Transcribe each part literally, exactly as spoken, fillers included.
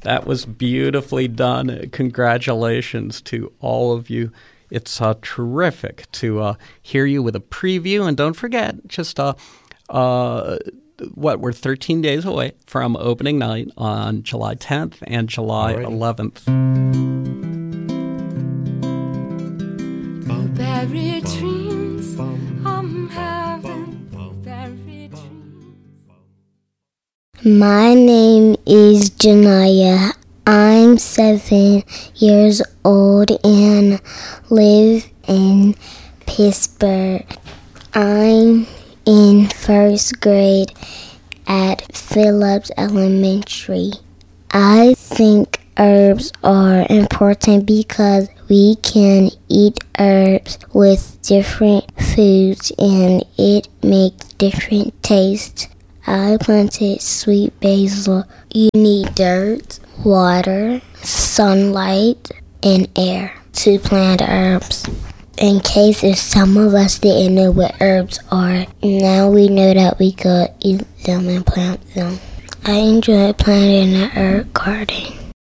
That was beautifully done. Congratulations to all of you. It's uh, terrific to uh, hear you with a preview. And don't forget, just uh, uh, what, we're thirteen days away from opening night on July tenth and July Alrighty. eleventh. Blueberry dreams, I'm having blueberry dreams. My name is Janaya. I'm seven years old and live in Pittsburgh. I'm in first grade at Phillips Elementary. I think herbs are important because we can eat herbs with different foods and it makes different tastes. I planted sweet basil. You need dirt, water, sunlight, and air to plant herbs. In case if some of us didn't know what herbs are, now we know that we could eat them and plant them. I enjoy planting an herb garden.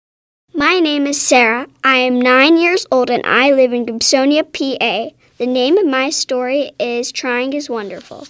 My name is Sarah. I am nine years old and I live in Gibsonia, P A. The name of my story is Trying is Wonderful.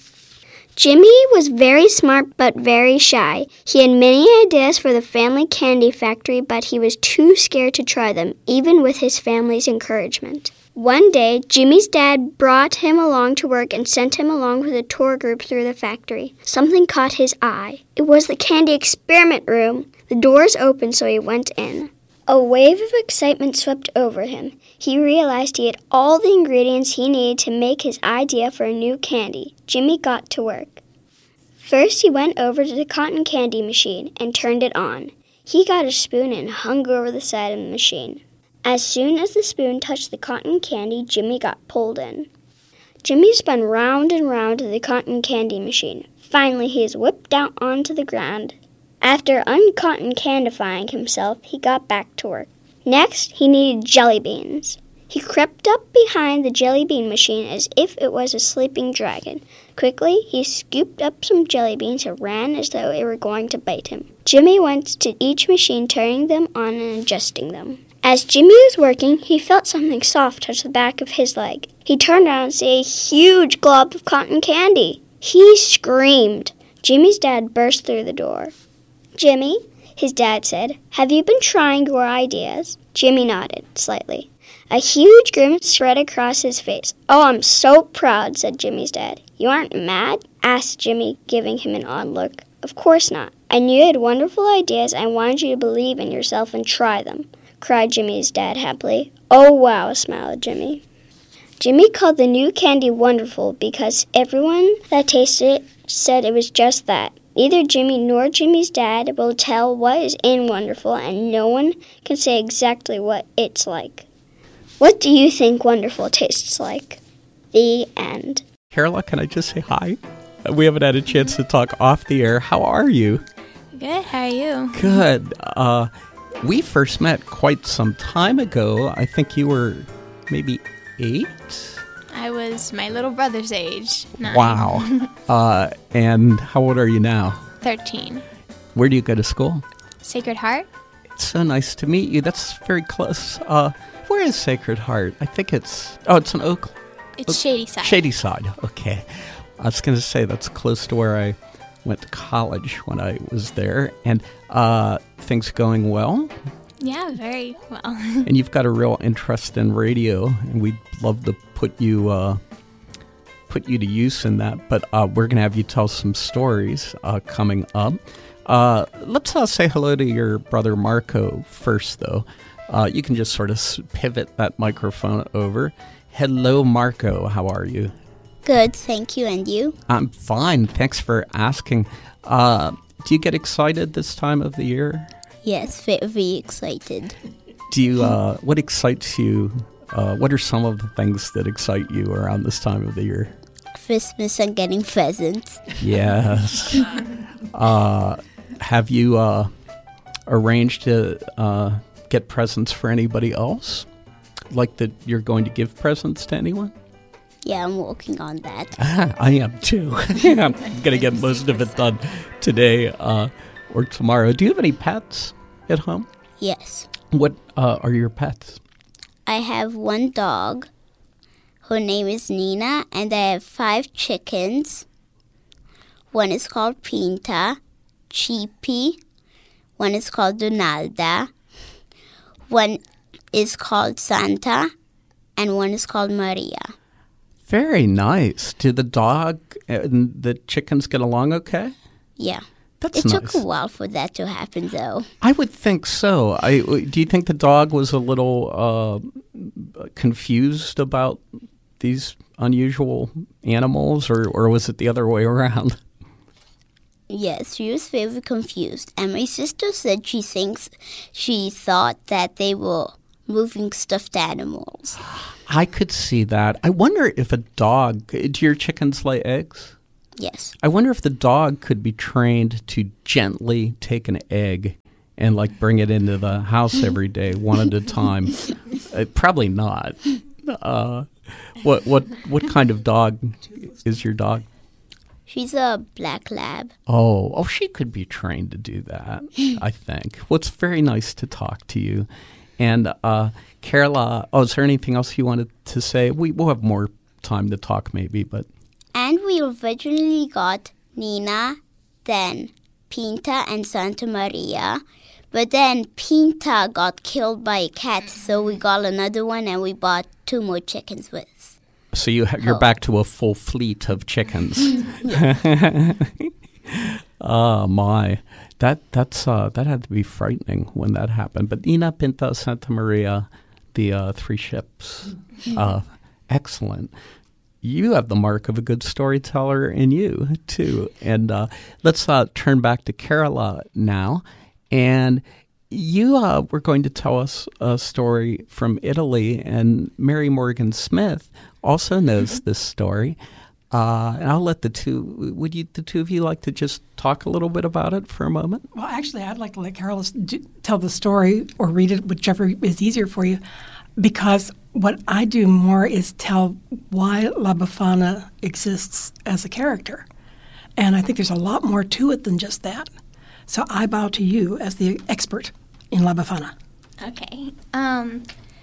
Jimmy was very smart but very shy. He had many ideas for the family candy factory, but he was too scared to try them, even with his family's encouragement. One day, Jimmy's dad brought him along to work and sent him along with a tour group through the factory. Something caught his eye. It was the candy experiment room. The doors opened, so he went in. A wave of excitement swept over him. He realized he had all the ingredients he needed to make his idea for a new candy. Jimmy got to work. First, he went over to the cotton candy machine and turned it on. He got a spoon and hung over the side of the machine. As soon as the spoon touched the cotton candy, Jimmy got pulled in. Jimmy spun round and round the cotton candy machine. Finally, he was whipped out onto the ground. After uncotton candifying himself, he got back to work. Next, he needed jelly beans. He crept up behind the jelly bean machine as if it was a sleeping dragon. Quickly, he scooped up some jelly beans and ran as though it were going to bite him. Jimmy went to each machine, turning them on and adjusting them. As Jimmy was working, he felt something soft touch the back of his leg. He turned around and saw a huge glob of cotton candy. He screamed. Jimmy's dad burst through the door. "Jimmy," his dad said, "have you been trying your ideas?" Jimmy nodded slightly. A huge grin spread across his face. "Oh, I'm so proud," said Jimmy's dad. "You aren't mad?" asked Jimmy, giving him an odd look. "Of course not. I knew you had wonderful ideas. I wanted you to believe in yourself and try them," cried Jimmy's dad happily. "Oh, wow," smiled Jimmy. Jimmy called the new candy wonderful because everyone that tasted it said it was just that. Neither Jimmy nor Jimmy's dad will tell what is in Wonderful, and no one can say exactly what it's like. What do you think Wonderful tastes like? The end. Carola, can I just say hi? We haven't had a chance to talk off the air. How are you? Good. How are you? Good. Uh, we first met quite some time ago. I think you were maybe eight? I was my little brother's age. Nine. Wow. uh, and how old are you now? thirteen. Where do you go to school? Sacred Heart. It's so nice to meet you. That's very close. Uh, where is Sacred Heart? I think it's... Oh, it's in Oak... It's Oak, Shady Side. Shady Side. Okay. I was going to say that's close to where I went to college when I was there. And uh, things going well? Yeah, very well. And you've got a real interest in radio, and we'd love to put you uh, put you to use in that. But uh, we're going to have you tell some stories uh, coming up. Uh, let's uh, say hello to your brother Marco first, though. Uh, you can just sort of pivot that microphone over. Hello, Marco. How are you? Good, thank you. And you? I'm fine. Thanks for asking. Uh, do you get excited this time of the year? Yes, very excited. Do you? Uh, what excites you? Uh, what are some of the things that excite you around this time of the year? Christmas and getting presents. Yes. uh, have you uh, arranged to uh, get presents for anybody else? Like that you're going to give presents to anyone? Yeah, I'm working on that. Ah, I am too. I'm going to get most of it done today uh, or tomorrow. Do you have any pets? at home? Yes. What uh, are your pets? I have one dog. Her name is Nina, and I have five chickens. One is called Pinta, Chippy. One is called Donalda. One is called Santa, and one is called Maria. Very nice. Do the dog and the chickens get along okay? Yeah. That's it nice. took a while for that to happen, though. I would think so. I, do you think the dog was a little uh, confused about these unusual animals, or, or was it the other way around? Yes, she was very confused. And my sister said she thinks she thought that they were moving stuffed animals. I could see that. I wonder if a dog, do your chickens lay eggs? Yes. I wonder if the dog could be trained to gently take an egg and like bring it into the house every day, one at a time. Uh, probably not. Uh, what what what kind of dog is your dog? She's a black lab. Oh, oh, she could be trained to do that, I think. Well, it's very nice to talk to you. And uh, Carola, oh, is there anything else you wanted to say? We, we'll have more time to talk maybe, but... And we originally got Nina, then Pinta and Santa Maria. But then Pinta got killed by a cat, so we got another one and we bought two more chickens with. So you ha- you're Oh. back to a full fleet of chickens. Oh, my. That that's uh, that had to be frightening when that happened. But Nina, Pinta, Santa Maria, the uh, three ships. Uh, excellent. You have the mark of a good storyteller in you, too. And uh, let's uh, turn back to Carola now. And you uh, were going to tell us a story from Italy, and Mary Morgan Smith also knows this story. Uh, and I'll let the two, would you, the two of you like to just talk a little bit about it for a moment? Well, actually, I'd like to let Carol do, tell the story or read it, whichever is easier for you, because what I do more is tell why La Befana exists as a character. And I think there's a lot more to it than just that. So I bow to you as the expert in La Befana. Okay. Um,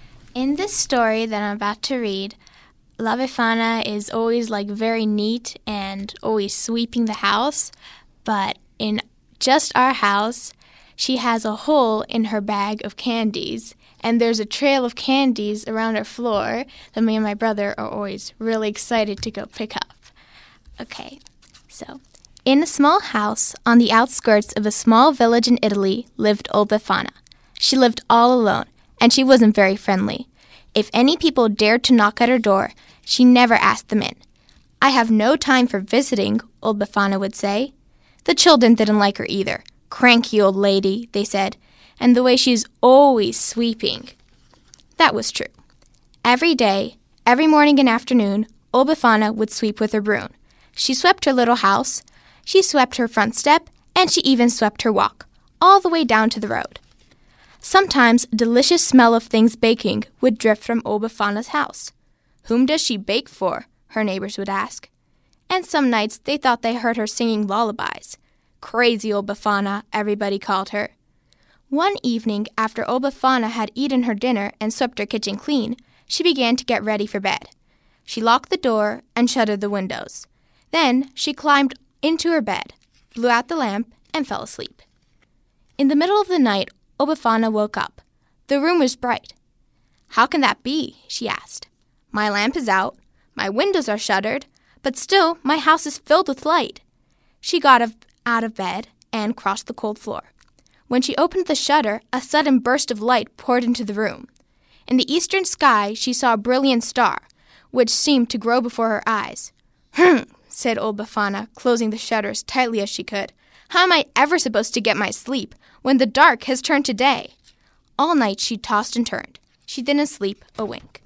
in this story that I'm about to read, La Befana is always like very neat and always sweeping the house, but in just our house, she has a hole in her bag of candies, and there's a trail of candies around her floor that me and my brother are always really excited to go pick up. Okay, so in a small house on the outskirts of a small village in Italy lived old Befana. She lived all alone, and she wasn't very friendly. If any people dared to knock at her door, she never asked them in. "I have no time for visiting," old Befana would say. The children didn't like her either. "Cranky old lady," they said, and the way she's always sweeping. That was true. Every day, every morning and afternoon, old Befana would sweep with her broom. She swept her little house, she swept her front step, and she even swept her walk, all the way down to the road. Sometimes a delicious smell of things baking would drift from old Befana's house. "Whom does she bake for?" her neighbors would ask. And some nights they thought they heard her singing lullabies. "Crazy old Befana," everybody called her. One evening, after old Befana had eaten her dinner and swept her kitchen clean, she began to get ready for bed. She locked the door and shuttered the windows. Then she climbed into her bed, blew out the lamp, and fell asleep. In the middle of the night, old Befana woke up. The room was bright. "How can that be?" she asked. "My lamp is out, my windows are shuttered, but still my house is filled with light." She got of, out of bed and crossed the cold floor. When she opened the shutter, a sudden burst of light poured into the room. In the eastern sky, she saw a brilliant star, which seemed to grow before her eyes. "Hm," said old Befana, closing the shutter as tightly as she could. "How am I ever supposed to get my sleep when the dark has turned to day?" All night she tossed and turned. She didn't sleep a wink.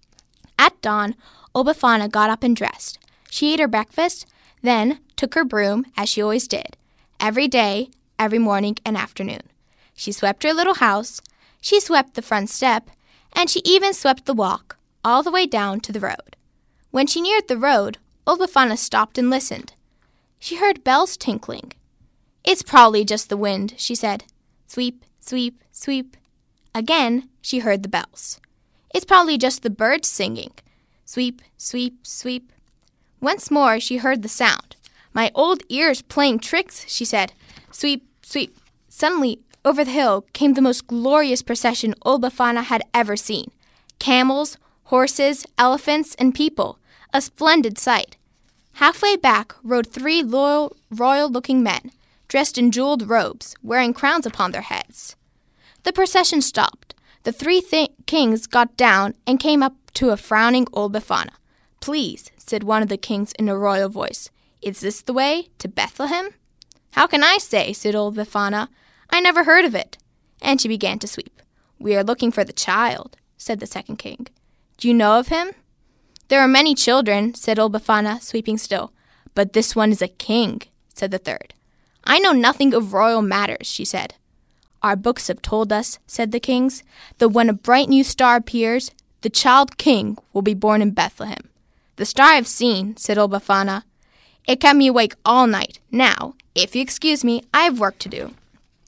At dawn, old Befana got up and dressed. She ate her breakfast, then took her broom, as she always did, every day, every morning and afternoon. She swept her little house, she swept the front step, and she even swept the walk, all the way down to the road. When she neared the road, old Befana stopped and listened. She heard bells tinkling. "It's probably just the wind," she said. "Sweep, sweep, sweep. Again, she heard the bells. It's probably just the birds singing. Sweep, sweep, sweep. Once more, she heard the sound. My old ears playing tricks, she said. Sweep, sweep. Suddenly, over the hill came the most glorious procession old Befana had ever seen. Camels, horses, elephants, and people. A splendid sight. Halfway back rode three loyal, royal-looking men, dressed in jeweled robes, wearing crowns upon their heads. The procession stopped. The three th- kings got down and came up to a frowning old Befana. "Please," said one of the kings in a royal voice, "is this the way to Bethlehem?" "How can I say?" said old Befana. "I never heard of it." And she began to sweep. "We are looking for the child," said the second king. "Do you know of him?" "There are many children," said old Befana, sweeping still. "But this one is a king," said the third. "I know nothing of royal matters," she said. "Our books have told us," said the kings, "that when a bright new star appears, the child king will be born in Bethlehem." "The star I've seen," said old Befana. "It kept me awake all night. Now, if you excuse me, I have work to do."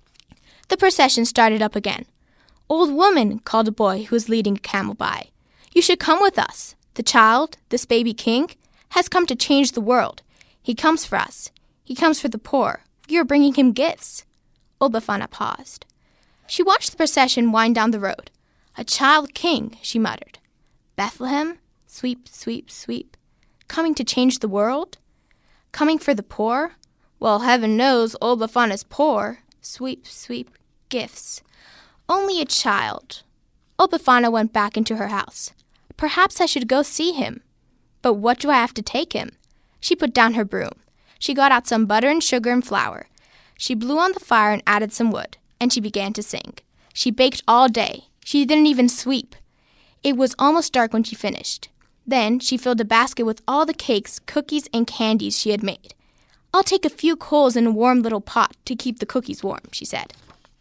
The procession started up again. "Old woman," called a boy who was leading a camel by, "you should come with us. The child, this baby king, has come to change the world. He comes for us. He comes for the poor. We are bringing him gifts." Old Befana paused. She watched the procession wind down the road. "A child king," she muttered. "Bethlehem, sweep, sweep, sweep. Coming to change the world? Coming for the poor? Well, heaven knows old Befana's poor. Sweep, sweep, gifts. Only a child." Old Befana went back into her house. "Perhaps I should go see him. But what do I have to take him?" She put down her broom. She got out some butter and sugar and flour. She blew on the fire and added some wood, and she began to sing. She baked all day. She didn't even sweep. It was almost dark when she finished. Then she filled a basket with all the cakes, cookies, and candies she had made. "I'll take a few coals in a warm little pot to keep the cookies warm," she said.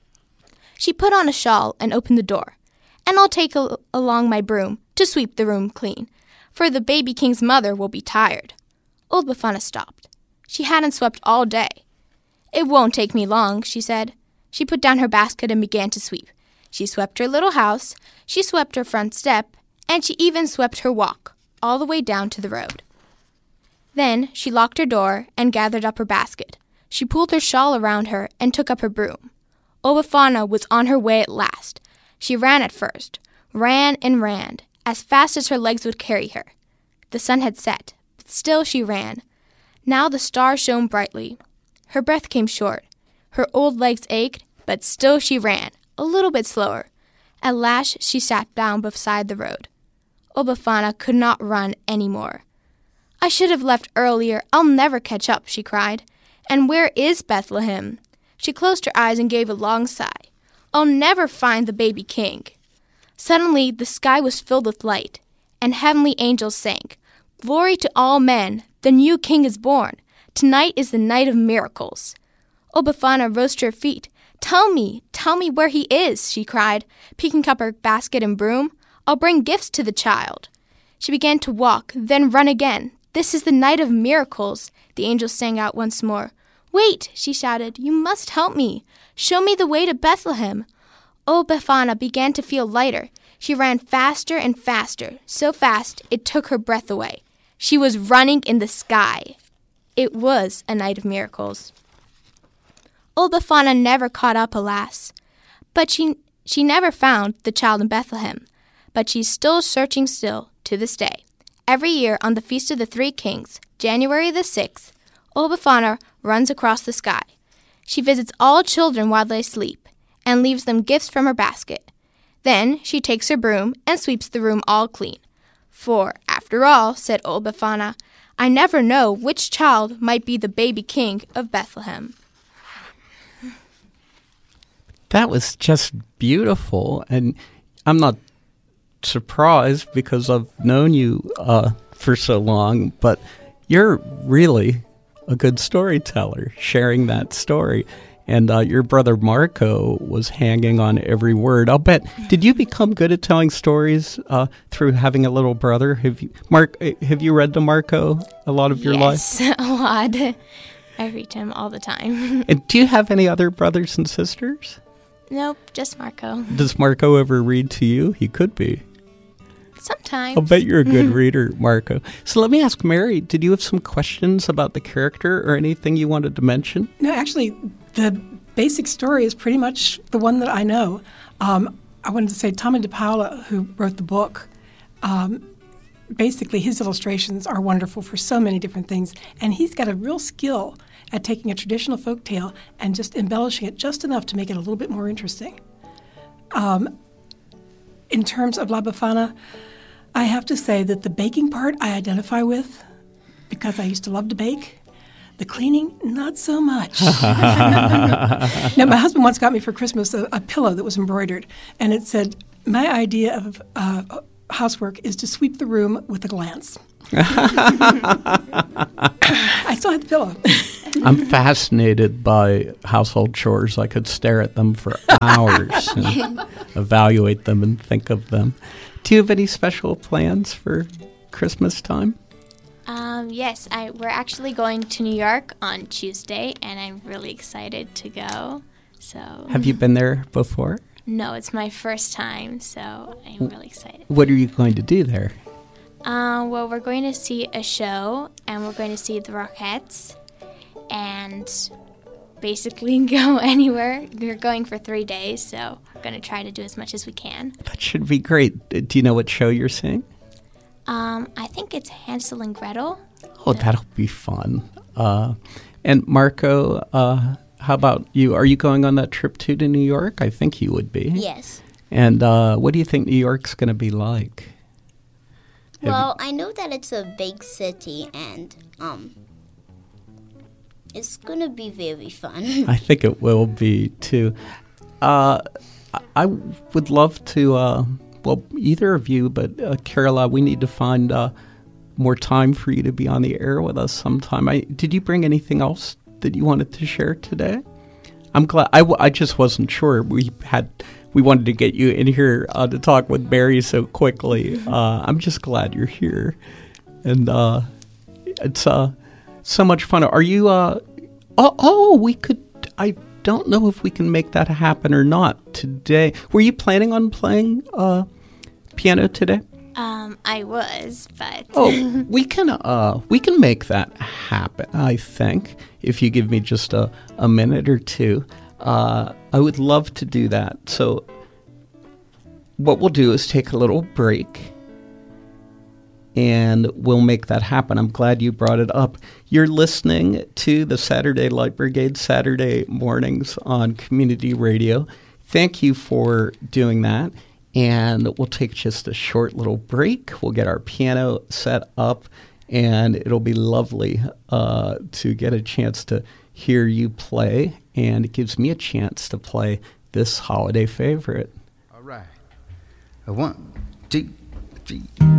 She put on a shawl and opened the door. "And I'll take a- along my broom to sweep the room clean, for the baby king's mother will be tired." Old Befana stopped. She hadn't swept all day. "It won't take me long," she said. She put down her basket and began to sweep. She swept her little house, she swept her front step, and she even swept her walk, all the way down to the road. Then she locked her door and gathered up her basket. She pulled her shawl around her and took up her broom. Old Befana was on her way at last. She ran at first, ran and ran, as fast as her legs would carry her. The sun had set, but still she ran. Now the stars shone brightly. Her breath came short. Her old legs ached, but still she ran, a little bit slower. At last she sat down beside the road. Old Befana could not run any more. "I should have left earlier. I'll never catch up," she cried. "And where is Bethlehem?" She closed her eyes and gave a long sigh. "I'll never find the baby king." Suddenly the sky was filled with light, and heavenly angels sang, "Glory to all men! The new king is born. Tonight is the night of miracles." Old Befana rose to her feet. "Tell me, tell me where he is," she cried, picking up her basket and broom. "I'll bring gifts to the child." She began to walk, then run again. "This is the night of miracles," the angels sang out once more. "Wait," she shouted, "you must help me. Show me the way to Bethlehem." Old Befana began to feel lighter. She ran faster and faster, so fast it took her breath away. She was running in the sky. It was a night of miracles. Old Befana never caught up, alas. But she she never found the child in Bethlehem. But she's still searching still to this day. Every year on the Feast of the Three Kings, January the sixth, Old Befana runs across the sky. She visits all children while they sleep and leaves them gifts from her basket. Then she takes her broom and sweeps the room all clean. "For, after all," said Old Befana, "I never know which child might be the baby king of Bethlehem." That was just beautiful, and I'm not surprised because I've known you uh, for so long, but you're really a good storyteller, sharing that story. And uh, your brother Marco was hanging on every word. I'll bet. Did you become good at telling stories uh, through having a little brother? Have you, Mark? Have you read to Marco a lot of your yes, life? Yes, a lot. I read to him all the time. And do you have any other brothers and sisters? Nope, just Marco. Does Marco ever read to you? He could be. Sometimes. I'll bet you're a good reader, Marco. So let me ask Mary, did you have some questions about the character or anything you wanted to mention? No, actually, the basic story is pretty much the one that I know. Um, I wanted to say Tommy DePaola, who wrote the book, um, basically his illustrations are wonderful for so many different things, and he's got a real skill at taking a traditional folk tale and just embellishing it just enough to make it a little bit more interesting. Um, in terms of La Befana, I have to say that the baking part I identify with because I used to love to bake. The cleaning, not so much. Now, my husband once got me for Christmas a, a pillow that was embroidered, and it said, my idea of uh, housework is to sweep the room with a glance. I still have the pillow. I'm fascinated by household chores. I could stare at them for hours and evaluate them and think of them. Do you have any special plans for Christmas time? Um, yes, I, we're actually going to New York on Tuesday, and I'm really excited to go. So, have you been there before? No, it's my first time, so I'm really excited. What are you going to do there? Um, well, we're going to see a show, and we're going to see the Rockettes, and basically go anywhere. We're going for three days, so we're going to try to do as much as we can. That should be great. Do you know what show you're seeing? Um, I think it's Hansel and Gretel. Oh, that'll be fun. Uh, and Marco, uh, how about you? Are you going on that trip too to New York? I think you would be. Yes. And uh, what do you think New York's going to be like? Well, I know that it's a big city, and um, it's going to be very fun. I think it will be, too. Uh, I would love to, uh, well, either of you, but uh, Carola, we need to find uh, more time for you to be on the air with us sometime. I, did you bring anything else that you wanted to share today? I'm glad. I, w- I just wasn't sure. We had... We wanted to get you in here uh, to talk with Mary so quickly. Uh, I'm just glad you're here. And uh, it's uh, so much fun. Are you... Uh, oh, oh, we could... I don't know if we can make that happen or not today. Were you planning on playing uh, piano today? Um, I was, but... Oh, we can uh, we can make that happen, I think, if you give me just a, a minute or two. Uh, I would love to do that. So what we'll do is take a little break, and we'll make that happen. I'm glad you brought it up. You're listening to the Saturday Light Brigade Saturday mornings on Community Radio. Thank you for doing that. And we'll take just a short little break. We'll get our piano set up, and it'll be lovely uh, to get a chance to hear you play. And it gives me a chance to play this holiday favorite. All right. A one, two, three.